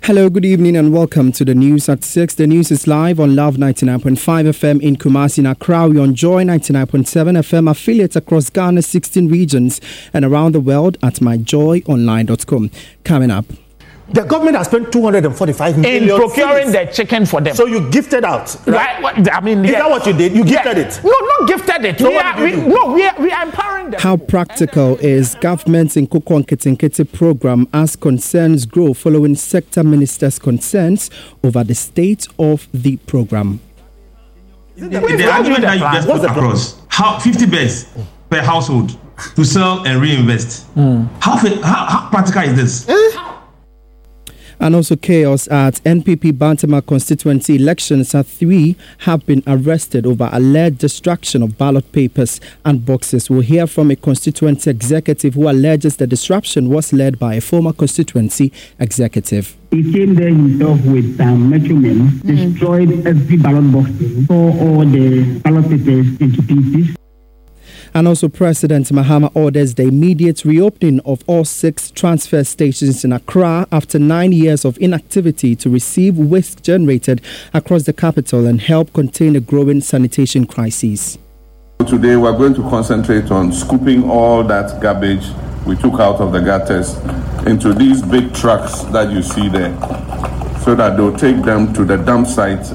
Hello, good evening and welcome to the news at 6. The news is live on Love 99.5 FM in Kumasi and Accra. We on Joy 99.7 FM affiliates across Ghana's 16 regions and around the world at myjoyonline.com. Coming up. The government has spent 245 million in procuring the chicken for them. So you gifted out, right? I mean, is that what you did? You gifted it? No, not gifted it. So we are empowering them. How practical is government's Nkoko Nketenkete program as concerns grow following sector ministers' concerns over the state of the program? The argument that you just put across, how 50 beds per household to sell and reinvest. How practical is this? And also chaos at NPP Bantama constituency elections as 3 have been arrested over alleged destruction of ballot papers and boxes. We'll hear from a constituency executive who alleges the disruption was led by a former constituency executive. He came there himself with measurements, destroyed every ballot box, tore all the ballot papers into pieces. And also President Mahama orders the immediate reopening of all 6 transfer stations in Accra after 9 years of inactivity to receive waste generated across the capital and help contain the growing sanitation crisis. Today we're going to concentrate on scooping all that garbage we took out of the gutters into these big trucks that you see there so that they'll take them to the dump site.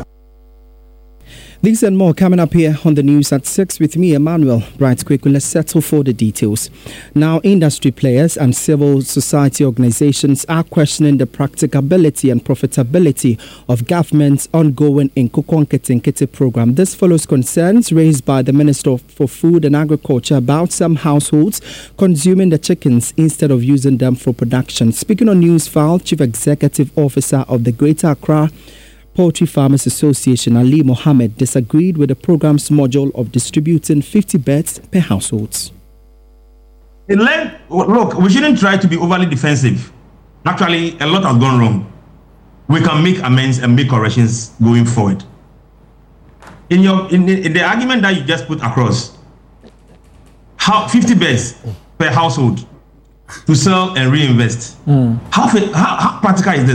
These and more coming up here on the news at 6 with me, Emmanuel. Right, quickly, let's settle for the details. Now, industry players and civil society organizations are questioning the practicability and profitability of government's ongoing Nkoko Nketenkete program. This follows concerns raised by the Minister for Food and Agriculture about some households consuming the chickens instead of using them for production. Speaking on Newsfile, Chief Executive Officer of the Greater Accra Poultry Farmers Association, Ali Mohammed, disagreed with the program's module of distributing 50 beds per household. Look, we shouldn't try to be overly defensive. Actually, a lot has gone wrong. We can make amends and make corrections going forward. In the argument that you just put across, how 50 beds per household to sell and reinvest. How practical is this?